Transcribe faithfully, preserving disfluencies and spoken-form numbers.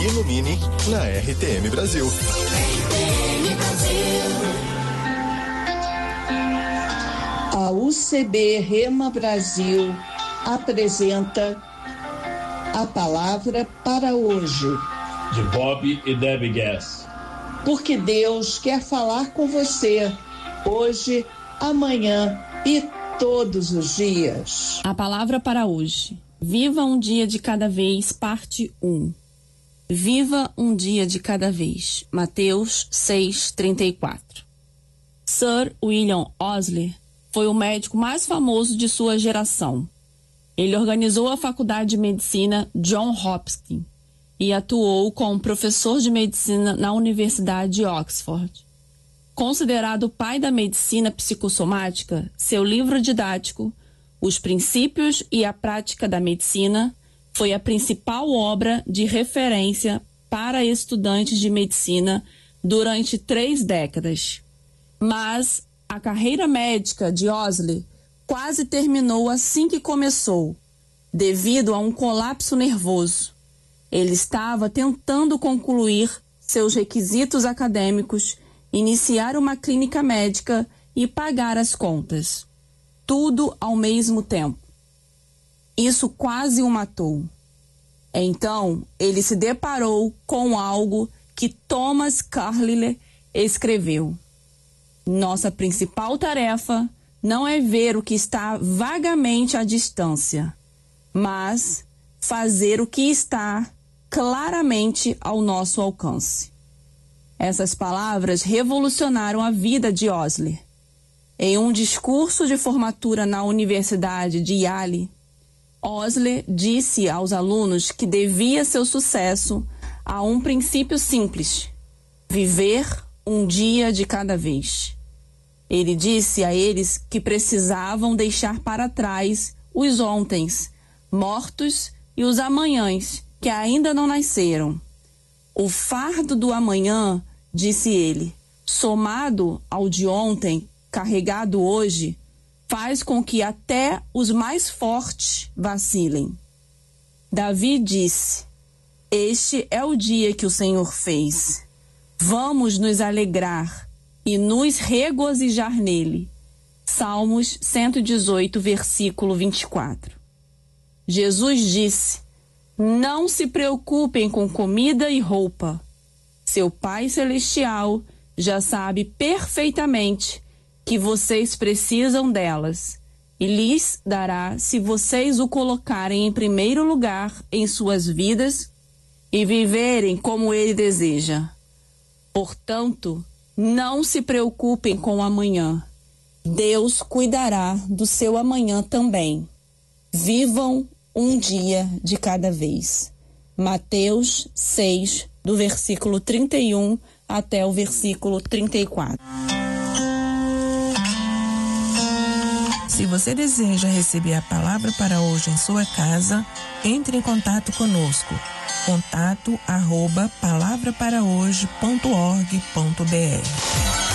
e no Mini, na R T M Brasil. A U C B Rema Brasil apresenta a palavra para hoje. De Bob e Debbie Gass. Porque Deus quer falar com você hoje, amanhã e todos os dias. A palavra para hoje. Viva um dia de cada vez, parte um. Viva um dia de cada vez. Mateus seis, trinta e quatro. Sir William Osler foi o médico mais famoso de sua geração. Ele organizou a Faculdade de Medicina John Hopkins e atuou como professor de medicina na Universidade de Oxford. Considerado o pai da medicina psicossomática, seu livro didático, Os Princípios e a Prática da Medicina, foi a principal obra de referência para estudantes de medicina durante três décadas. Mas a carreira médica de Osler quase terminou assim que começou, devido a um colapso nervoso. Ele estava tentando concluir seus requisitos acadêmicos, iniciar uma clínica médica e pagar as contas. Tudo ao mesmo tempo. Isso quase o matou. Então, ele se deparou com algo que Thomas Carlyle escreveu. Nossa principal tarefa não é ver o que está vagamente à distância, mas fazer o que está claramente ao nosso alcance. Essas palavras revolucionaram a vida de Osler. Em um discurso de formatura na Universidade de Yale, Osler disse aos alunos que devia seu sucesso a um princípio simples: viver um dia de cada vez. Ele disse a eles que precisavam deixar para trás os ontens, mortos, e os amanhãs, que ainda não nasceram. O fardo do amanhã, disse ele, somado ao de ontem, carregado hoje, faz com que até os mais fortes vacilem. Davi disse: este é o dia que o Senhor fez. Vamos nos alegrar e nos regozijar nele. Salmos cento e dezoito, versículo vinte e quatro. Jesus disse: não se preocupem com comida e roupa. Seu Pai Celestial já sabe perfeitamente que vocês precisam delas e lhes dará se vocês o colocarem em primeiro lugar em suas vidas e viverem como Ele deseja. Portanto, não se preocupem com o amanhã. Deus cuidará do seu amanhã também. Vivam um dia de cada vez. Mateus seis, do versículo trinta e um até o versículo trinta e quatro. Se você deseja receber a palavra para hoje em sua casa, entre em contato conosco. Contato arroba palavra para hoje ponto org ponto br.